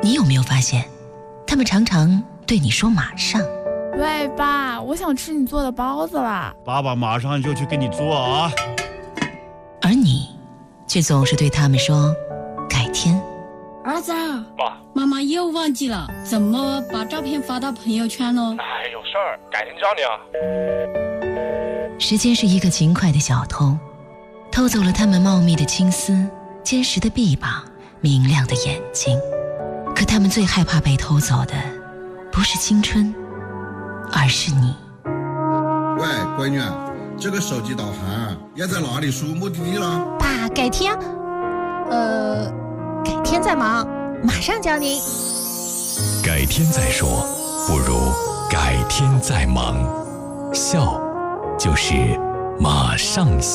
你有没有发现，他们常常对你说马上。 喂，爸，我想吃你做的包子啦。 爸爸马上就去给你做啊。 而你却总是对他们说改天。 儿子， 爸， 妈妈又忘记了，怎么把照片发到朋友圈呢？ 哎，有事儿，改天教你啊。 时间是一个勤快的小偷，偷走了他们茂密的青丝、坚实的臂膀、明亮的眼睛。可他们最害怕被偷走的，不是青春，而是你。 喂，闺女，这个手机导航要在哪里输目的地了？ 爸，改天，改天再忙，马上教您。 改天再说，不如改天再忙。笑，就是马上笑。